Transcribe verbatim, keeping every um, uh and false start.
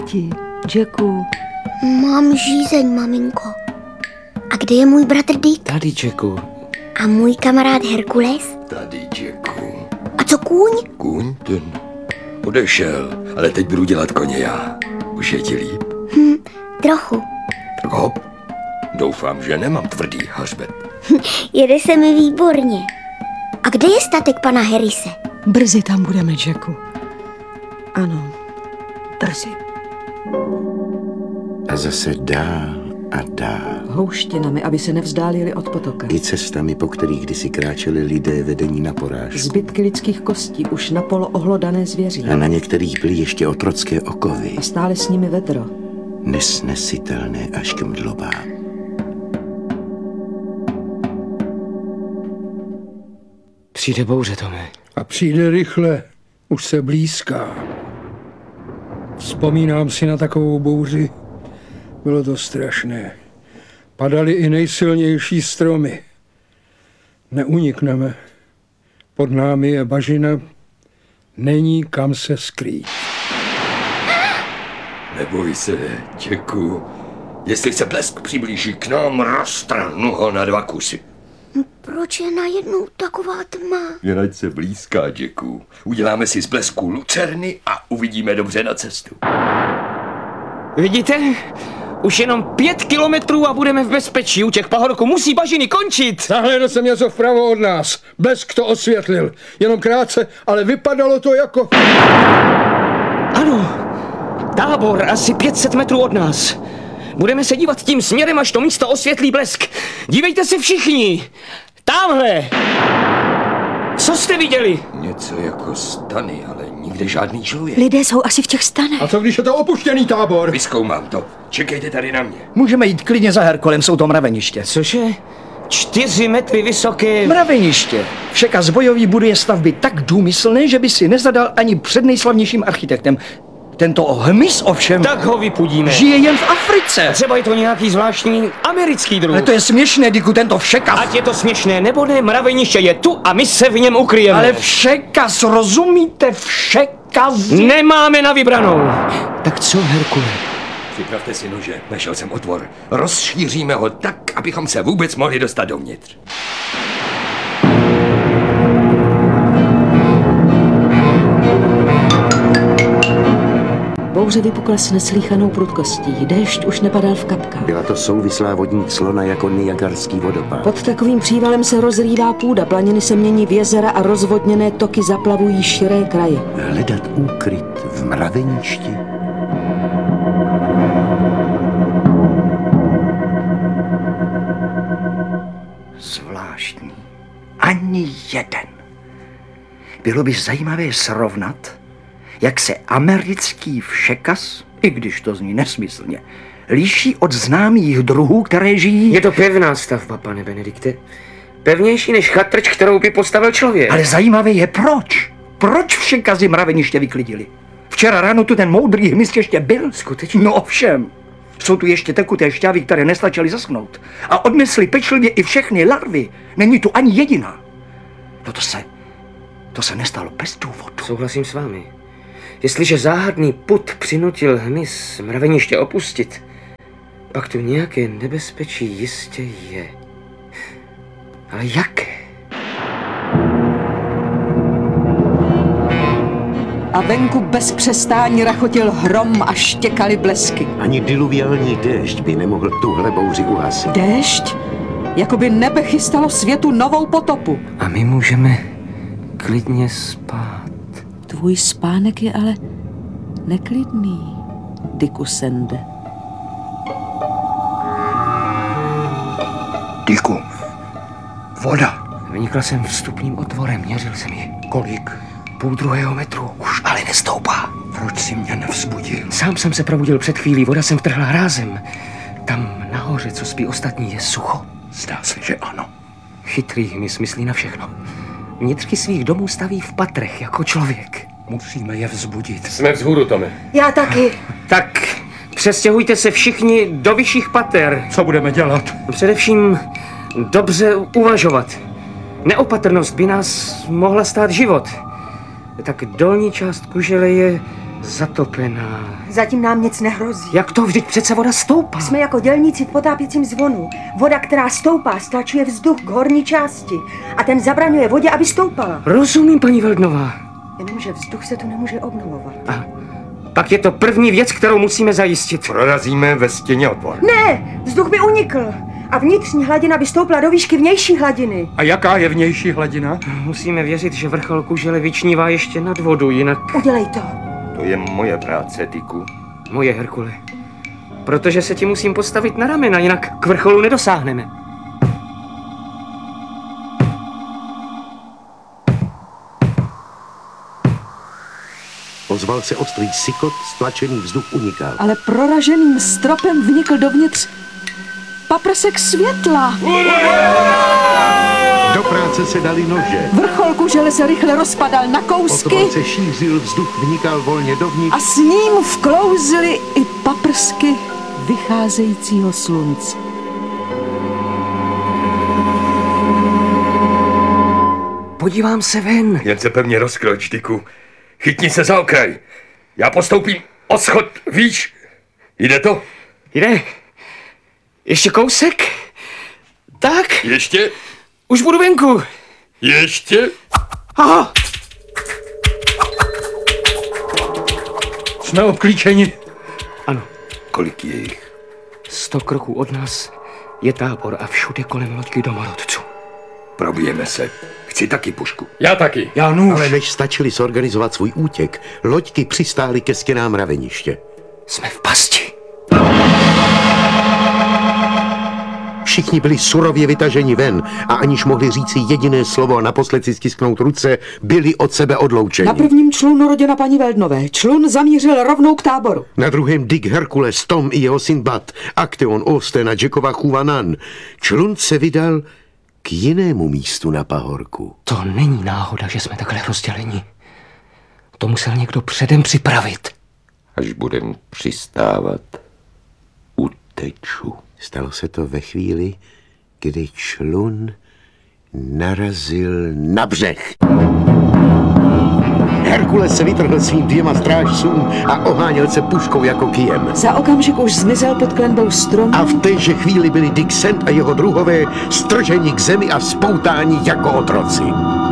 Ti, Jacku. Mám žízeň, maminko. A kde je můj bratr Dick? Tady, Jacku. A můj kamarád Herkules? Tady, Jacku. A co kůň? Kůň ten odešel, ale teď budu dělat koně já. Už je ti líp? Hm, trochu. Tak hop. Doufám, že nemám tvrdý hřbet. Jede se mi výborně. A kde je statek pana Harrise? Brzy tam budeme, Jacku. Ano, brzy. A zase dál a dál. Houštinami, aby se nevzdálili od potoka. I cestami, po kterých kdysi kráčeli lidé vedení na porážku. Zbytky lidských kostí už napolo ohlodané zvěří. A na některých byly ještě otrocké okovy. A stále s nimi vedro. Nesnesitelné až k mdlobám. Přijde bouře, Tome. A přijde rychle, už se blízká. Vzpomínám si na takovou bouři. Bylo to strašné. Padaly i nejsilnější stromy. Neunikneme. Pod námi je bažina. Není kam se skrýt. Neboj se, Jacku. Jestli se blesk přiblíží k nám, roztrhnu ho na dva kusy. Proč je najednou taková tma? Jen ať se blízká, Jacku. Uděláme si z blesku lucerny a uvidíme dobře na cestu. Vidíte? Už jenom pět kilometrů a budeme v bezpečí. U těch pahorků musí bažiny končit. Zahlédl jsem něco vpravo od nás. Blesk to osvětlil. Jenom krátce, ale vypadalo to jako... Ano, tábor asi pět set metrů od nás. Budeme se dívat tím směrem, až to místo osvětlí blesk. Dívejte se všichni. Tamhle. Co jste viděli? Něco jako stany, ale nikde žádný člověk. Lidé jsou asi v těch stanech. A co když je to opuštěný tábor? Vyzkoumám to. Čekejte tady na mě. Můžeme jít klidně za Herkolem, jsou to mraveniště. Cože? Čtyři metry vysoké... Mraveniště. Všeka zbojový buduje stavby tak důmyslné, že by si nezadal ani před nejslavnějším architektem. Tento hmyz ovšem Tak ho vypudíme. žije jen v Africe. Třeba je to nějaký zvláštní americký druh. Ale to je směšné, Diku, tento všekas. Ať je to směšné nebo ne, mraveniště je tu a my se v něm ukryjeme. Ale všekas, rozumíte? Všekas. Nemáme na vybranou. Tak co, Herkule? Připravte si nože, našel jsem otvor. Rozšíříme ho tak, abychom se vůbec mohli dostat dovnitř. Bouře vypukla s neslýchanou prudkostí. Déšť už nepadal v kapkách. Byla to souvislá vodní clona jako Niagarský vodopád. Pod takovým přívalem se rozrývá půda, planiny se mění v jezera a rozvodněné toky zaplavují širé kraje. Hledat úkryt v mraveništi. Zvláštní. Ani jeden. Bylo by zajímavé srovnat, jak se americký všekas, i když to zní nesmyslně, liší od známých druhů, které žijí... Je to pevná stavba, pane Benedikte. Pevnější než chatrč, kterou by postavil člověk. Ale zajímavé je proč. Proč všekazy mraveniště vyklidili? Včera ráno tu ten moudrý hmyz ještě byl. Skutečně? No ovšem. Jsou tu ještě tekuté šťávy, které nestačily zaschnout. A odmysli pečlivě i všechny larvy. Není tu ani jediná. No to se... To se nestalo bez důvodu. Souhlasím s vámi. Jestliže záhadný pud přinutil hmyz mraveniště opustit, pak tu nějaké nebezpečí jistě je. Ale jaké? A venku bez přestání rachotil hrom a štěkaly blesky. Ani diluviální déšť by nemohl tuhle bouři uhasit. Déšť? Jakoby nebe chystalo světu novou potopu. A my můžeme klidně spát. Tvůj spánek je ale neklidný, Dicku Sende. Diku, voda. Vynikla jsem vstupním otvorem, měřil jsem ji. Kolik? Půl druhého metru. Už ale nestoupá. Proč si mě nevzbudil? Sám jsem se probudil před chvílí, voda jsem vtrhla hrázem. Tam nahoře, co spí ostatní, je sucho. Zdá se, že ano. Chytrý hmyz myslí na všechno. Vnitřky svých domů staví v patrech jako člověk. Musíme je vzbudit. Jsme vzhůru, Tome. Já taky. Tak přestěhujte se všichni do vyšších pater. Co budeme dělat? Především dobře uvažovat. Neopatrnost by nás mohla stát život. Tak dolní část kužele je Zatopená. Zatím nám nic nehrozí. Jak to? Vždyť přece voda stoupá. Jsme jako dělníci v potápěcím zvonu. Voda, která stoupá, stlačuje vzduch k horní části a ten zabraňuje vodě, aby stoupala. Rozumím, paní Veldnová. Jenomže vzduch se tu nemůže obnovovat. A pak je to první věc, kterou musíme zajistit. Prorazíme ve stěně otvor. Ne, vzduch by unikl a vnitřní hladina by stoupla do výšky vnější hladiny. A jaká je vnější hladina? Musíme věřit, že vrchol kužele vyčnívá ještě nad vodu, jinak... Udělej to. To je moje práce, Tyku. Moje, Herkule. Protože se ti musím postavit na ramena, jinak k vrcholu nedosáhneme. Ozval se ostrý sykot, stlačený vzduch unikal. Ale proraženým stropem vnikl dovnitř paprsek světla. Do práce se dali nože. Vrchol kužele se rychle rozpadal na kousky Otvor se šířil, vzduch vnikal volně dovnitř. a s ním vklouzly i paprsky vycházejícího slunce. Podívám se ven. Jen se pevně rozkroč, Tyku. Chytni se za okraj. Já postoupím o schod výš. Jde to? Jde. Ještě kousek? Tak, Ještě? už budu venku. Ještě? Aha, Jsme obklíčeni. ano, Kolik je jich? sto kroků od nás je tábor a všude kolem loďky domorodců. Probijeme se. Chci taky pušku. Já taky. Já nůž. Ale než stačili zorganizovat svůj útěk, loďky přistály ke stěnám mraveniště. Jsme v pasti. Všichni byli surově vytaženi ven a aniž mohli říci jediné slovo a naposled si stisknout ruce, byli od sebe odloučeni. Na prvním člunu rodina paní Veldnové. Člun zamířil rovnou k táboru. Na druhém Dick Herkules, Tom i jeho syn Bud, Acteon, Austen a Jackova chůva Nan. Člun se vydal k jinému místu na pahorku. To není náhoda, že jsme takhle rozděleni. To musel někdo předem připravit. Až budem přistávat, uteču. Stalo se to ve chvíli, kdy člun narazil na břeh. Herkules se vytrhl svým dvěma strážcům a oháněl se puškou jako kijem. Za okamžik už zmizel pod klenbou stromu. A v téže chvíli byli Dick Sand a jeho druhové strženi k zemi a spoutáni jako otroci.